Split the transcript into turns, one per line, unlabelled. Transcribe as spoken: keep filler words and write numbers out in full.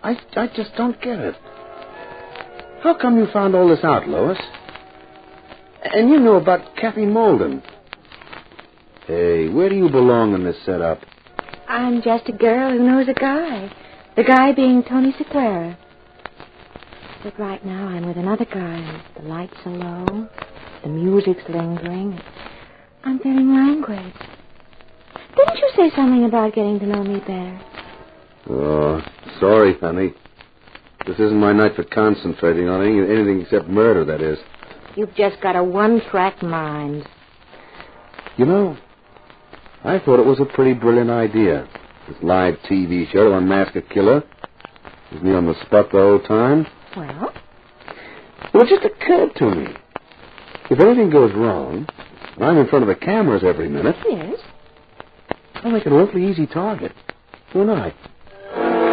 I, I just don't get it. How come you found all this out, Lois? And you know about Kathy Molden. Hey, where do you belong in this setup?
I'm just a girl who knows a guy. The guy being Tony Sequeira. But right now I'm with another guy. The lights are low. The music's lingering. I'm feeling languid. Didn't you say something about getting to know me better?
Oh, sorry, honey. This isn't my night for concentrating on anything, anything except murder, that is.
You've just got a one-track mind.
You know, I thought it was a pretty brilliant idea. This live T V show to unmask a killer. Isn't he on the spot the whole time?
Well?
Well, it just occurred to me. If anything goes wrong, and I'm in front of the cameras every minute...
Yes?
I'll make it a lovely easy target. Won't I?